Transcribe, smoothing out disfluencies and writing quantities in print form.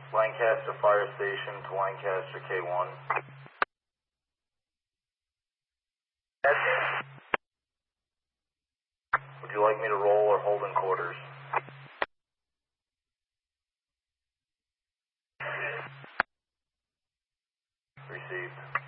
Lancaster Fire Station to Lancaster K1. Would you like me to roll or hold in quarters? Received.